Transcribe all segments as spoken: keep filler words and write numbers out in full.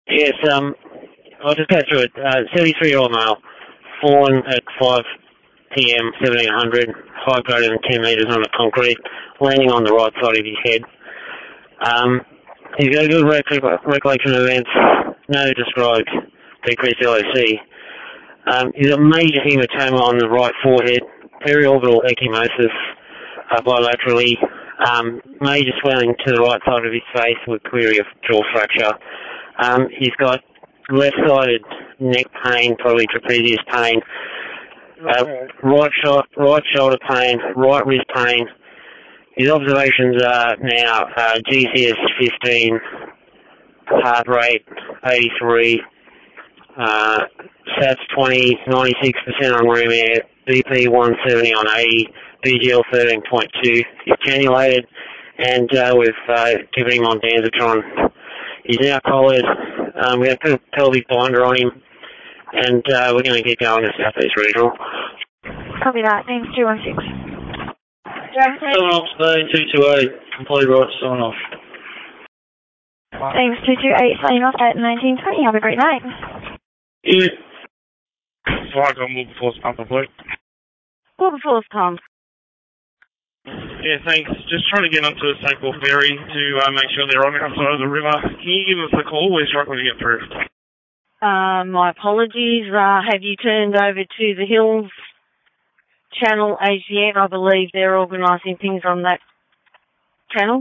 Yes, um, I'll just go through it. Uh, seventy-three-year-old male, fallen at five p m, seventeen hundred, height greater than ten metres on the concrete, landing on the right side of his head. Um, he's got a good rec- recollection of events, no described decreased L O C. Um, he's got major hematoma on the right forehead, periorbital ecchymosis uh, bilaterally, um, major swelling to the right side of his face with query of jaw fracture. Um, he's got left-sided neck pain, probably trapezius pain, uh, right, sho- right shoulder pain, right wrist pain. His observations are now uh, G C S fifteen, heart rate eighty-three, uh, S A T S twenty, ninety-six percent on room air, B P one seventy on eighty, B G L thirteen point two. He's cannulated, and uh, we've uh, given him on Danzatron. He's now collared. Um, we have put a pelvic binder on him, and uh, we're going to get going to South East Regional. Copy that. Thanks, two one six. Sign off, Spain two two eight. Complete right, sign off. Thanks, two two eight, signing off at nineteen twenty. Have a great night. Yeah. Alright, got Wilberforce pump complete. Wilberforce pump. Yeah, thanks. Just trying to get onto the Saint Paul ferry to uh, make sure they're on the outside of the river. Can you give us a call? We're struggling to get through. Uh, my apologies. Uh, have you turned over to the Hills Channel A C N? I believe they're organising things on that channel.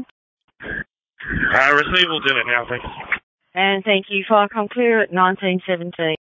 Uh, receive will do it now, thanks. And thank you. Fire come clear at nineteen seventeen.